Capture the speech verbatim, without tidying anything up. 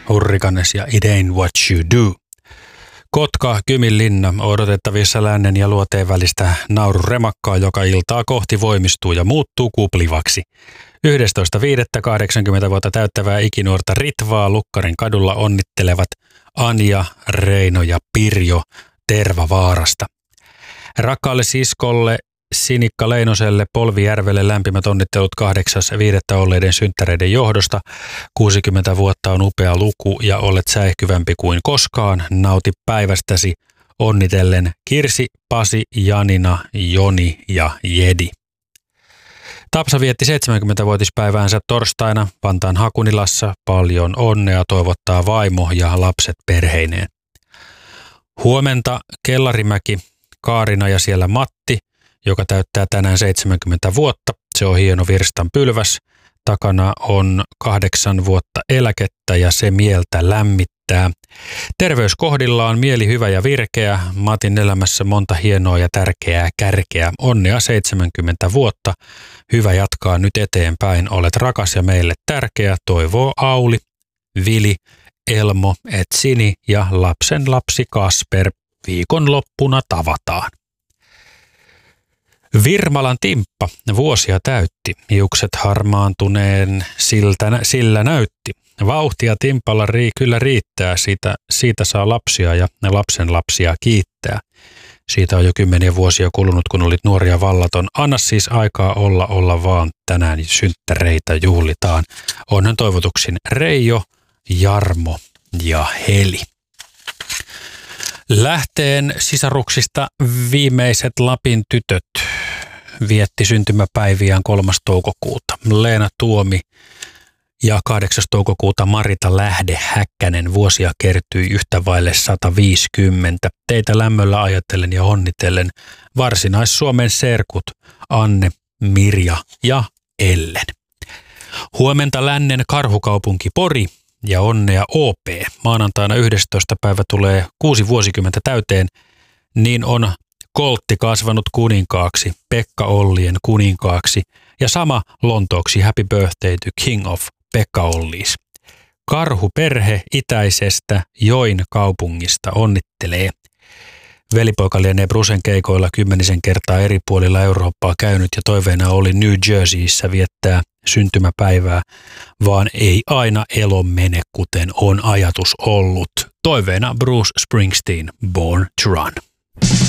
Hurrikanes ja It Ain't What You Do. Kotka, Kyminlinna, odotettavissa lännen ja luoteen välistä naururemakkaa, joka iltaa kohti voimistuu ja muuttuu kuplivaksi. yhdestoista viidettä kahdeksankymmentä vuotta täyttävää ikinuorta Ritvaa Lukkarin kadulla onnittelevat Anja, Reino ja Pirjo Tervavaarasta. Rakkaalle siskolle Sinikka Leinoselle Polvijärvelle lämpimät onnittelut kahdeksas viidettä olleiden synttäreiden johdosta. kuusikymmentä vuotta on upea luku ja olet säihkyvämpi kuin koskaan. Nauti päivästäsi onnitellen Kirsi, Pasi, Janina, Joni ja Jedi. Tapsa vietti seitsemänkymmentävuotispäiväänsä torstaina Vantaan Hakunilassa. Paljon onnea toivottaa vaimo ja lapset perheineen. Huomenta Kellarimäki, Kaarina ja siellä Matti, joka täyttää tänään seitsemänkymmentä vuotta. Se on hieno virstanpylväs. Takana on kahdeksan vuotta eläkettä ja se mieltä lämmittää. Terveys kohdillaan, mieli hyvä ja virkeä. Matin elämässä monta hienoa ja tärkeää kärkeä. Onnea seitsemänkymmentä vuotta. Hyvä jatkaa nyt eteenpäin. Olet rakas ja meille tärkeä. Toivoo Auli, Vili, Elmo, Etsini ja lapsen lapsi Kasper. Viikonloppuna tavataan. Virmalan Timppa vuosia täytti, hiukset harmaantuneen siltä, sillä näytti. Vauhtia Timpalla rii, kyllä riittää, siitä, siitä saa lapsia ja lapsen lapsia kiittää. Siitä on jo kymmeniä vuosia kulunut, kun olit nuori ja vallaton. Anna siis aikaa olla, olla vaan, tänään synttäreitä juhlitaan. Onhan toivotuksin Reijo, Jarmo ja Heli. Lähteen sisaruksista viimeiset Lapin tytöt vietti syntymäpäiviään kolmas toukokuuta. Leena Tuomi ja kahdeksas toukokuuta Marita Lähde Häkkänen. Vuosia kertyi yhtä vaille sata viisikymmentä. Teitä lämmöllä ajatellen ja onnitellen Varsinais-Suomen serkut Anne, Mirja ja Ellen. Huomenta lännen karhukaupunki Pori ja onnea O P. Maanantaina yhdestoista päivä tulee kuusi vuosikymmentä täyteen, niin on Koltti kasvanut kuninkaaksi, Pekka Ollien kuninkaaksi ja sama Lontooksi Happy Birthday to King of Pekka Ollies. Karhuperhe itäisestä Join kaupungista onnittelee. Velipoika lienee Brusen keikoilla kymmenisen kertaa eri puolilla Eurooppaa käynyt ja toiveena oli New Jerseyssä viettää syntymäpäivää, vaan ei aina elo mene kuten on ajatus ollut. Toiveena Bruce Springsteen, Born to Run.